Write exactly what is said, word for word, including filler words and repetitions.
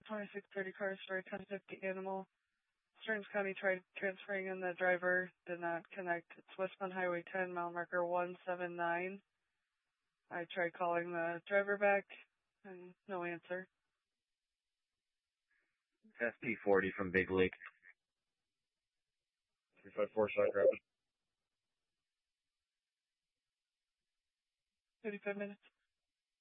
twenty-six thirty Car Story, ten fifty Animal. Stearns County tried transferring in the driver, did not connect. It's westbound Highway ten, mile marker one seven nine. I tried calling the driver back, and no answer. S P forty from Big Lake. three five four Sauk Rapids. thirty-five minutes.